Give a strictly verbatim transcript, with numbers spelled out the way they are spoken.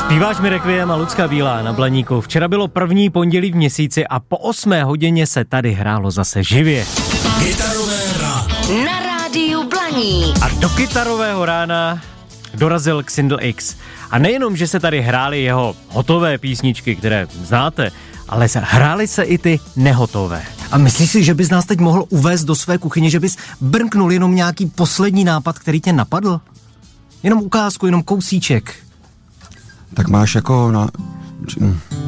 Zpíváš mi Requiem a Lucka Bílá na Blaníku. Včera bylo první pondělí v měsíci a po osmé hodině se tady hrálo zase živě. Kytarové ráno. Na rádiu Blaník. A do kytarového rána dorazil Xindl X. A nejenom, že se tady hrály jeho hotové písničky, které znáte, ale hrály se i ty nehotové. A myslíš si, že bys nás teď mohl uvést do své kuchyně, že bys brnknul jenom nějaký poslední nápad, který tě napadl? Jenom ukázku, jenom kousíček. Tak máš jako na...